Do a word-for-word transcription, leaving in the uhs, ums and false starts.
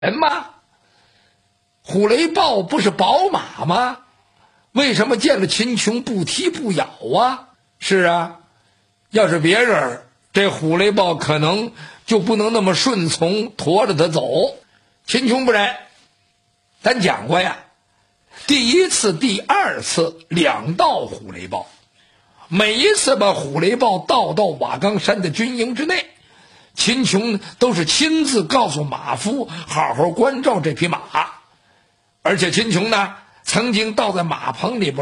人吗？虎雷豹不是宝马吗？为什么见了秦琼不踢不咬啊？是啊，要是别人，这虎雷豹可能就不能那么顺从，驮着他走。秦琼不然，咱讲过呀，第一次、第二次两道虎雷豹，每一次把虎雷豹带到瓦岗山的军营之内，秦琼都是亲自告诉马夫好好关照这匹马。而且秦琼呢，曾经倒在马棚里边